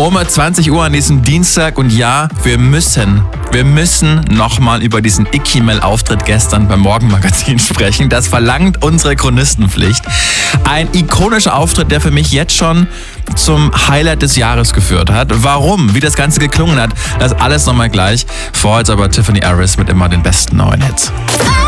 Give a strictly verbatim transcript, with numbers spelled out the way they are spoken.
um zwanzig Uhr an diesem Dienstag. Und ja, wir müssen, wir müssen nochmal über diesen Icky-Mel-Auftritt gestern beim Morgenmagazin sprechen. Das verlangt unsere Chronistenpflicht. Ein ikonischer Auftritt, der für mich jetzt schon zum Highlight des Jahres geführt hat. Warum? Wie das Ganze geklungen hat, das alles nochmal gleich. Vorher jetzt aber Tiffany Harris mit immer den besten neuen Hits.